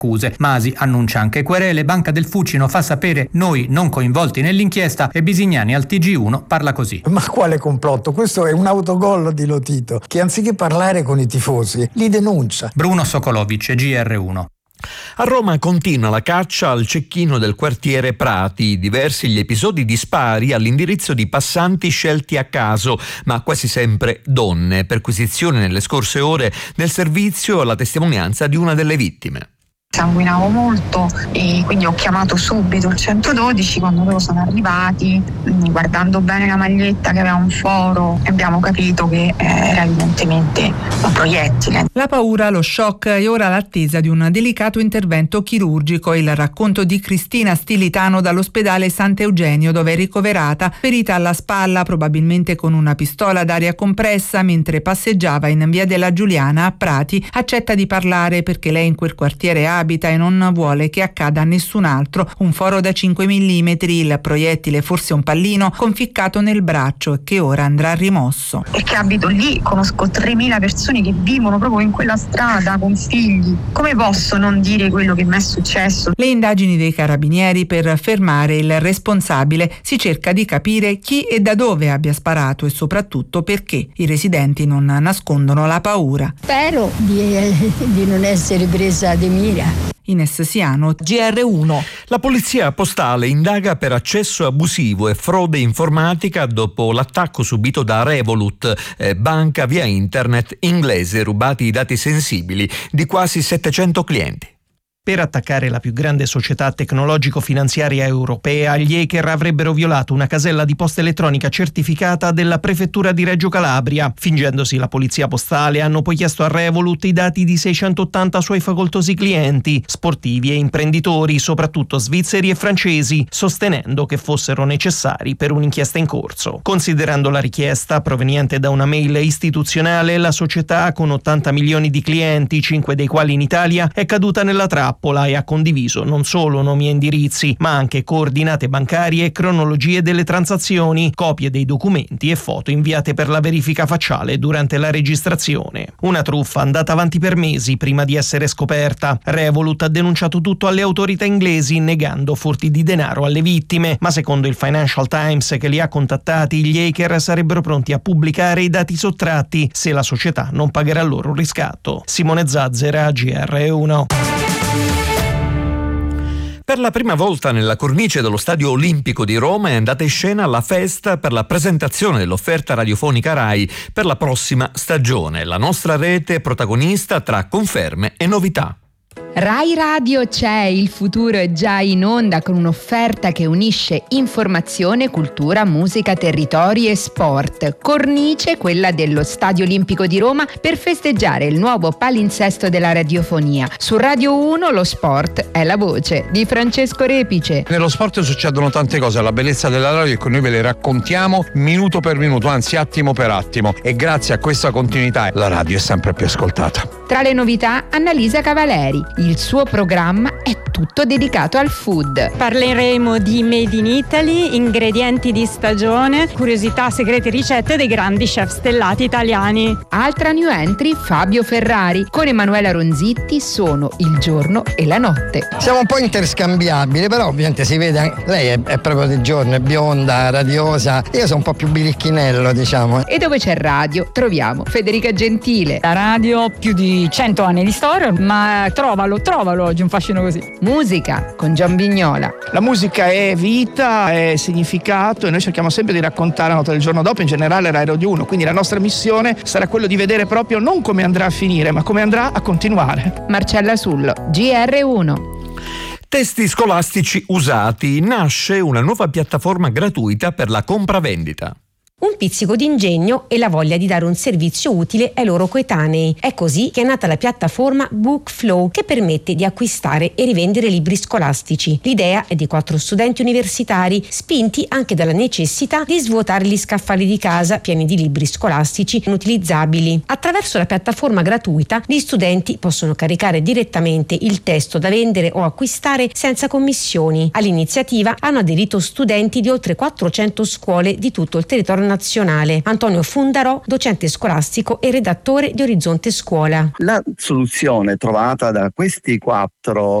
accuse. Masi annuncia anche querele, Banca del Fucino fa sapere noi non coinvolti nell'inchiesta e Bisignani al TG1 parla così. Ma quale complotto? Questo è un autogol di Lotito che anziché parlare con i tifosi li denuncia. Bruno Sokolovic, GR1. A Roma continua la caccia al cecchino del quartiere Prati, diversi gli episodi di spari all'indirizzo di passanti scelti a caso, ma quasi sempre donne. Perquisizione nelle scorse ore del servizio alla testimonianza di una delle vittime. Sanguinavo molto e quindi ho chiamato subito il 112. Quando loro sono arrivati, guardando bene la maglietta che aveva un foro, abbiamo capito che era evidentemente un proiettile. La paura, lo shock e ora l'attesa di un delicato intervento chirurgico. Il racconto di Cristina Stilitano dall'ospedale Sant'Eugenio, dove è ricoverata, ferita alla spalla, probabilmente con una pistola d'aria compressa, mentre passeggiava in via della Giuliana a Prati. Accetta di parlare perché lei in quel quartiere abita e non vuole che accada a nessun altro. Un foro da 5 mm, il proiettile, forse un pallino, conficcato nel braccio e che ora andrà rimosso. Perché abito lì, conosco 3.000 persone che vivono proprio in quella strada con figli. Come posso non dire quello che mi è successo? Le indagini dei carabinieri per fermare il responsabile. Si cerca di capire chi e da dove abbia sparato e soprattutto perché. I residenti non nascondono la paura. Spero di non essere presa di mira. Ines Siano, GR1. La polizia postale indaga per accesso abusivo e frode informatica dopo l'attacco subito da Revolut, banca via internet inglese, rubati i dati sensibili di quasi 700 clienti. Per attaccare la più grande società tecnologico-finanziaria europea, gli hacker avrebbero violato una casella di posta elettronica certificata della prefettura di Reggio Calabria. Fingendosi la polizia postale, hanno poi chiesto a Revolut i dati di 680 suoi facoltosi clienti, sportivi e imprenditori, soprattutto svizzeri e francesi, sostenendo che fossero necessari per un'inchiesta in corso. Considerando la richiesta proveniente da una mail istituzionale, la società, con 80 milioni di clienti, 5 dei quali in Italia, è caduta nella trappola e ha condiviso non solo nomi e indirizzi, ma anche coordinate bancarie e cronologie delle transazioni, copie dei documenti e foto inviate per la verifica facciale durante la registrazione. Una truffa andata avanti per mesi prima di essere scoperta. Revolut ha denunciato tutto alle autorità inglesi, negando furti di denaro alle vittime, ma secondo il Financial Times, che li ha contattati, gli hacker sarebbero pronti a pubblicare i dati sottratti se la società non pagherà loro un riscatto. Simone Zazzera, GR1. Per la prima volta nella cornice dello Stadio Olimpico di Roma è andata in scena la festa per la presentazione dell'offerta radiofonica Rai per la prossima stagione. La nostra rete protagonista tra conferme e novità. Rai Radio c'è, il futuro è già in onda con un'offerta che unisce informazione, cultura, musica, territori e sport. Cornice, quella dello Stadio Olimpico di Roma, per festeggiare il nuovo palinsesto della radiofonia. Su Radio 1 lo sport è la voce di Francesco Repice. Nello sport succedono tante cose, la bellezza della radio è che noi ve le raccontiamo minuto per minuto, anzi attimo per attimo, e grazie a questa continuità la radio è sempre più ascoltata. Tra le novità, Annalisa Cavaleri. Il suo programma è tutto dedicato al food. Parleremo di Made in Italy, ingredienti di stagione, curiosità, segreti e ricette dei grandi chef stellati italiani. Altra new entry, Fabio Ferrari. Con Emanuela Ronzitti sono il giorno e la notte. Siamo un po' interscambiabili, però ovviamente si vede, lei è proprio di giorno, è bionda, radiosa, io sono un po' più biricchinello, diciamo. E dove c'è radio troviamo Federica Gentile. La radio più di 100 anni di storia, ma trovalo oggi un fascino così. Musica con Gian Vignola. La musica è vita, è significato e noi cerchiamo sempre di raccontare la notte del giorno dopo, in generale Rai Radio 1, quindi la nostra missione sarà quello di vedere proprio non come andrà a finire, ma come andrà a continuare. Marcella Sullo, GR1. Testi scolastici usati. Nasce una nuova piattaforma gratuita per la compravendita. Un pizzico di ingegno e la voglia di dare un servizio utile ai loro coetanei. È così che è nata la piattaforma Bookflow, che permette di acquistare e rivendere libri scolastici. L'idea è di 4 studenti universitari, spinti anche dalla necessità di svuotare gli scaffali di casa pieni di libri scolastici inutilizzabili. Attraverso la piattaforma gratuita, gli studenti possono caricare direttamente il testo da vendere o acquistare senza commissioni. All'iniziativa hanno aderito studenti di oltre 400 scuole di tutto il territorio nazionale. Antonio Fundarò, docente scolastico e redattore di Orizzonte Scuola. La soluzione trovata da questi 4